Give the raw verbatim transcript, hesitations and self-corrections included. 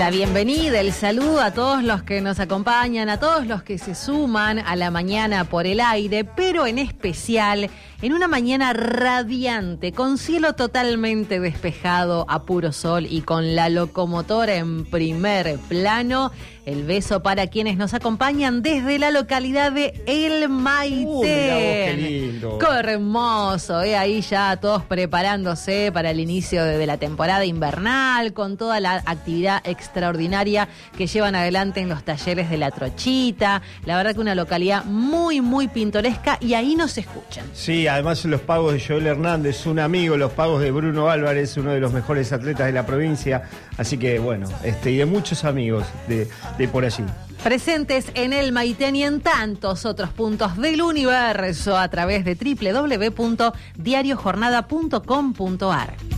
La bienvenida, el saludo a todos los que nos acompañan, a todos los que se suman a la mañana por el aire, pero en especial en una mañana radiante, con cielo totalmente despejado, a puro sol y con la locomotora en primer plano. El beso para quienes nos acompañan desde la localidad de El Maitén. Uy, mirá vos, qué lindo. ¡Qué hermoso! ¿eh? Ahí ya todos preparándose para el inicio de, de la temporada invernal, con toda la actividad extraordinaria que llevan adelante en los talleres de la Trochita. La verdad que una localidad muy, muy pintoresca, y ahí nos escuchan. Sí, además los pagos de Joel Hernández, un amigo, los pagos de Bruno Álvarez, uno de los mejores atletas de la provincia. Así que bueno, este y de muchos amigos de, de por allí. Presentes en El Maitén y en tantos otros puntos del universo a través de doble u doble u doble u punto diario jornada punto com punto a r.